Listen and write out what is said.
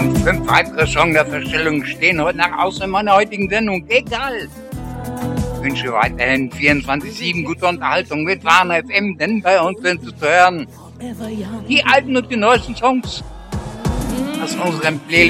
Und 5 weitere Sonderverstellungen stehen heute nach aus in meiner heutigen Sendung. Egal. Ich wünsche weiterhin 24/7 gute Unterhaltung mit Warner FM, denn bei uns sind Sie zu hören die alten und die neuesten Songs aus unserem Playlist.